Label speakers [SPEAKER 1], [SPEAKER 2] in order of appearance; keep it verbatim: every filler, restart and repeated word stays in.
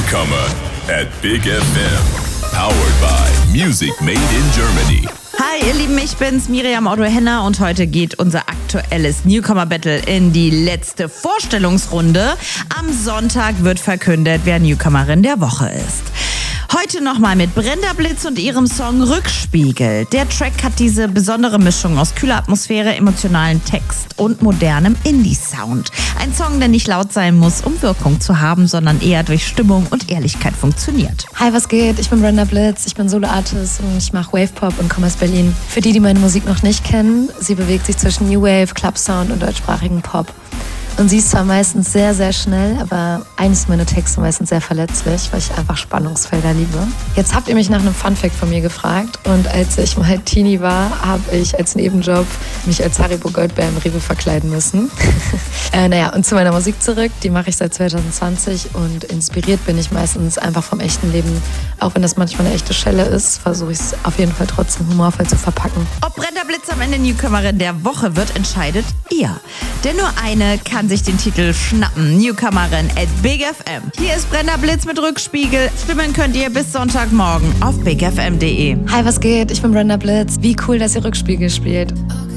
[SPEAKER 1] Newcomer at Big F M. Powered by Music Made in Germany.
[SPEAKER 2] Hi ihr Lieben, ich bin's, Miriam Otto-Henner, und heute geht unser aktuelles Newcomer-Battle in die letzte Vorstellungsrunde. Am Sonntag wird verkündet, wer Newcomerin der Woche ist. Heute nochmal mit Brenda Blitz und ihrem Song Rückspiegel. Der Track hat diese besondere Mischung aus kühler Atmosphäre, emotionalen Text und modernem Indie-Sound. Ein Song, der nicht laut sein muss, um Wirkung zu haben, sondern eher durch Stimmung und Ehrlichkeit funktioniert.
[SPEAKER 3] Hi, was geht? Ich bin Brenda Blitz, ich bin Solo-Artist und ich mache Wave-Pop und komme aus Berlin. Für die, die meine Musik noch nicht kennen, sie bewegt sich zwischen New Wave, Club-Sound und deutschsprachigen Pop. Und sie ist zwar meistens sehr, sehr schnell, aber eigentlich sind meine Texte meistens sehr verletzlich, weil ich einfach Spannungsfelder liebe. Jetzt habt ihr mich nach einem Funfact von mir gefragt, und als ich mal Teenie war, habe ich als Nebenjob mich als Haribo Goldbär im Rewe verkleiden müssen. äh, naja, und zu meiner Musik zurück, die mache ich seit zwanzig zwanzig, und inspiriert bin ich meistens einfach vom echten Leben. Auch wenn das manchmal eine echte Schelle ist, versuche ich es auf jeden Fall trotzdem humorvoll zu verpacken.
[SPEAKER 2] Ob Brenda Blitz am Ende Newcomerin der Woche wird, entscheidet ihr. Denn nur eine kann sich den Titel schnappen. Newcomerin at Big F M. Hier ist Brenda Blitz mit Rückspiegel. Stimmen könnt ihr bis Sonntagmorgen auf big f m punkt d e.
[SPEAKER 3] Hi, was geht? Ich bin Brenda Blitz. Wie cool, dass ihr Rückspiegel spielt.